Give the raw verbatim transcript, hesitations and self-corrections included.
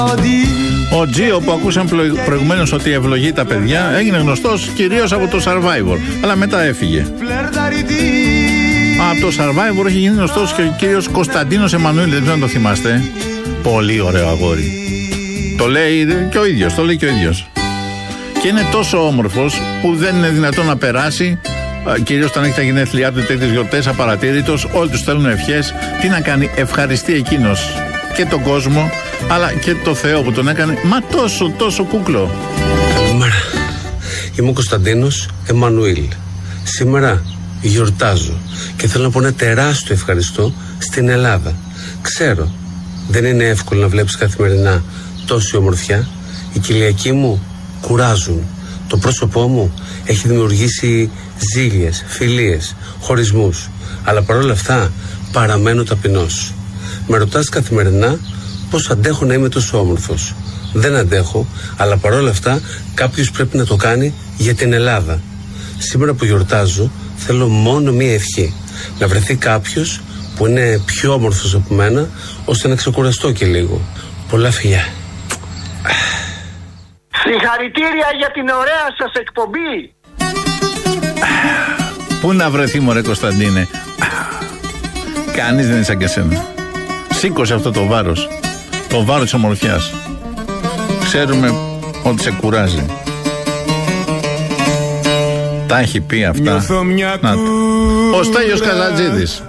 Ο Τζίο που ακούσαμε προηγουμένως ότι ευλογεί τα παιδιά έγινε γνωστός κυρίως από το Survivor, αλλά μετά έφυγε. Από το Survivor έχει γίνει γνωστός και ο κύριος Κωνσταντίνος Εμμανουήλ, δεν ξέρω αν το θυμάστε. Πολύ ωραίο αγόρι. Το λέει και ο ίδιος, το λέει και ο ίδιος. Και είναι τόσο όμορφος που δεν είναι δυνατόν να περάσει, κυρίως όταν έχει τα γενέθλιά του, τέτοιες γιορτές, απαρατήρητος. Όλοι τους στέλνουν ευχές. Τι να κάνει, ευχαριστεί εκείνος και τον κόσμο, αλλά και το Θεό που τον έκανε. Μα τόσο, τόσο κούκλο. Καλημέρα. Είμαι ο Κωνσταντίνος Εμμανουήλ. Σήμερα γιορτάζω και θέλω να πω ένα τεράστιο ευχαριστώ στην Ελλάδα. Ξέρω, δεν είναι εύκολο να βλέπεις καθημερινά τόση ομορφιά. Οι κοιλιακοί μου κουράζουν. Το πρόσωπό μου έχει δημιουργήσει ζήλιες, φιλίες, χωρισμούς. Αλλά παρόλα αυτά παραμένω ταπεινός. Με ρωτάς καθημερινά πώς αντέχω να είμαι τόσο όμορφος. Δεν αντέχω, αλλά παρόλα αυτά κάποιος πρέπει να το κάνει για την Ελλάδα. Σήμερα που γιορτάζω θέλω μόνο μία ευχή. Να βρεθεί κάποιος που είναι πιο όμορφος από μένα, ώστε να ξεκουραστώ και λίγο. Πολλά φιλιά. Συγχαρητήρια για την ωραία σας εκπομπή. Πού να βρεθεί μωρέ Κωνσταντίνε. Κανείς δεν είναι σαν και εσένα. Σήκωσε αυτό το βάρος. Το βάρος της ομορφιάς. Ξέρουμε ότι σε κουράζει. Τα έχει πει αυτά. Να, ο Στέλιος Καζατζίδης.